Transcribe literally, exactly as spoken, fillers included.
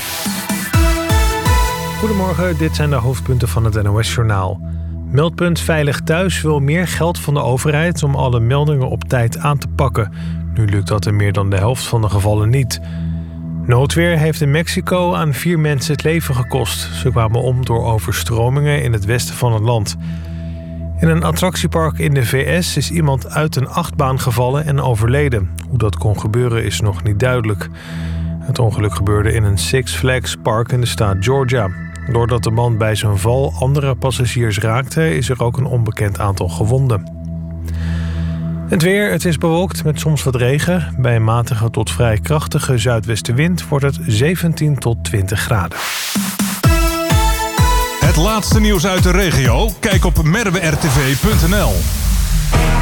Goedemorgen, dit zijn de hoofdpunten van het N O S-journaal. Meldpunt Veilig Thuis wil meer geld van de overheid om alle meldingen op tijd aan te pakken. Nu lukt dat in meer dan de helft van de gevallen niet. Noodweer heeft in Mexico aan vier mensen het leven gekost. Ze kwamen om door overstromingen in het westen van het land. In een attractiepark in de V S is iemand uit een achtbaan gevallen en overleden. Hoe dat kon gebeuren is nog niet duidelijk. Het ongeluk gebeurde in een Six Flags park in de staat Georgia. Doordat de man bij zijn val andere passagiers raakte, is er ook een onbekend aantal gewonden. Het weer, het is bewolkt met soms wat regen. Bij een matige tot vrij krachtige zuidwestenwind wordt het zeventien tot twintig graden. Het laatste nieuws uit de regio? Kijk op merwe r t v punt n l.